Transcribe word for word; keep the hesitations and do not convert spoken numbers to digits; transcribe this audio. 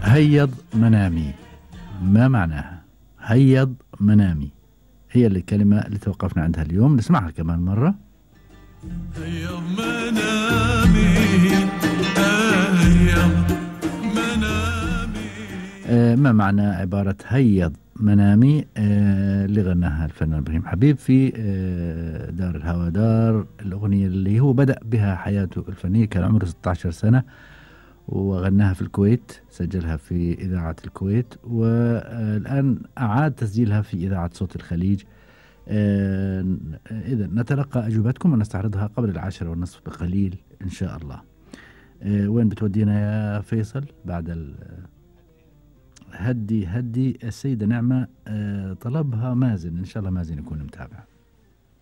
هيض منامي، ما معناها؟ هيض منامي هي الكلمة اللي توقفنا عندها اليوم، نسمعها كمان مرة. هيض منامي، هيض منامي. آه ما معنى عبارة هيض منامي؟ آه اللي غناها الفنان إبراهيم حبيب في آه دار الهوى دار، الأغنية اللي هو بدأ بها حياته الفنية، كان عمره ستة عشر سنة وغناها في الكويت، سجلها في إذاعة الكويت، والآن أعاد تسجيلها في إذاعة صوت الخليج. آه إذا نتلقى أجوبتكم ونستعرضها قبل العاشرة والنصف بقليل إن شاء الله. آه وين بتودينا يا فيصل بعد ال هدي هدي السيدة نعمة؟ آه طلبها مازن، إن شاء الله مازن يكون متابع.